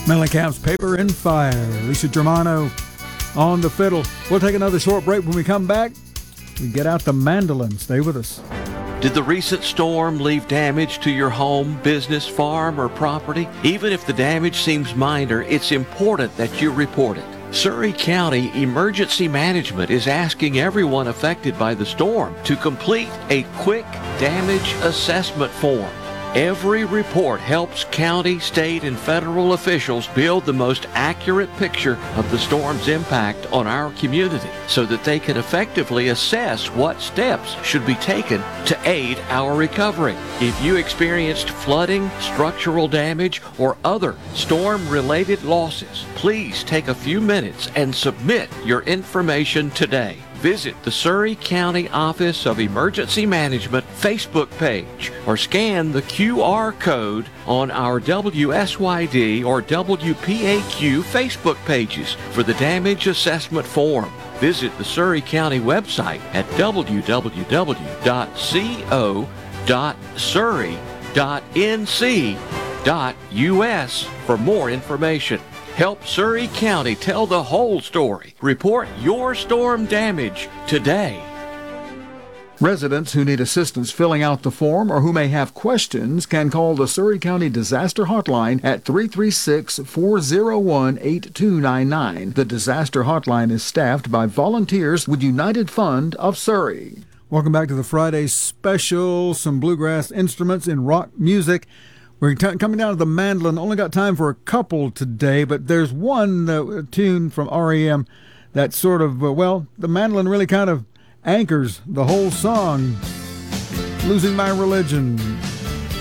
Mellencamp's Paper and Fire. Lisa Germano on the fiddle. We'll take another short break. When we come back, we get out the mandolin. Stay with us. Did the recent storm leave damage to your home, business, farm, or property? Even if the damage seems minor, it's important that you report it. Surry County Emergency Management is asking everyone affected by the storm to complete a quick damage assessment form. Every report helps county, state, and federal officials build the most accurate picture of the storm's impact on our community so that they can effectively assess what steps should be taken to aid our recovery. If you experienced flooding, structural damage, or other storm-related losses, please take a few minutes and submit your information today. Visit the Surry County Office of Emergency Management Facebook page or scan the QR code on our WSYD or WPAQ Facebook pages for the damage assessment form. Visit the Surry County website at www.co.surry.nc.us for more information. Help Surry County tell the whole story. Report your storm damage today. Residents who need assistance filling out the form or who may have questions can call the Surry County Disaster Hotline at 336-401-8299. The Disaster Hotline is staffed by volunteers with United Fund of Surry. Welcome back to the Friday special. Some bluegrass instruments in rock music. We're coming down to the mandolin. Only got time for a couple today, but there's one tune from REM that sort of, the mandolin really kind of anchors the whole song. Losing My Religion.